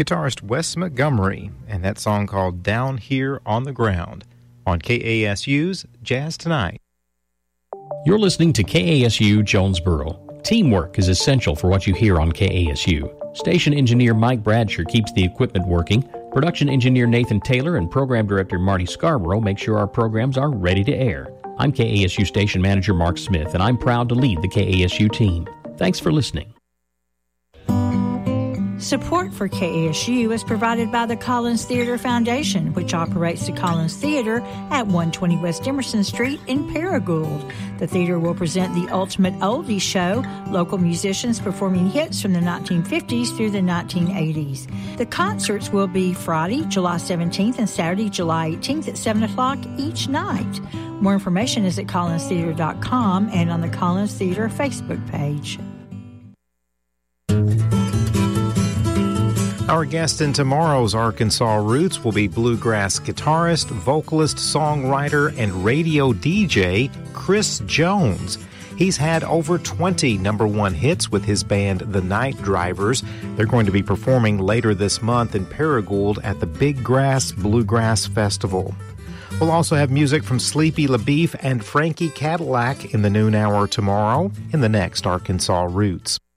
guitarist Wes Montgomery, and that song called Down Here on the Ground on KASU's Jazz Tonight. You're listening to KASU Jonesboro. Teamwork is essential for what you hear on KASU. Station engineer Mike Bradsher keeps the equipment working. Production engineer Nathan Taylor and program director Marty Scarborough make sure our programs are ready to air. I'm KASU station manager Mark Smith, and I'm proud to lead the KASU team. Thanks for listening. Support for KASU is provided by the Collins Theater Foundation, which operates the Collins Theater at 120 West Emerson Street in Paragould. The theater will present the Ultimate Oldies Show, local musicians performing hits from the 1950s through the 1980s. The concerts will be Friday, July 17th and Saturday, July 18th at 7 o'clock each night. More information is at collinstheater.com and on the Collins Theater Facebook page. Our guest in tomorrow's Arkansas Roots will be bluegrass guitarist, vocalist, songwriter, and radio DJ Chris Jones. He's had over 20 #1 hits with his band The Night Drivers. They're going to be performing later this month in Paragould at the Big Grass Bluegrass Festival. We'll also have music from Sleepy LaBeef and Frankie Cadillac in the noon hour tomorrow in the next Arkansas Roots.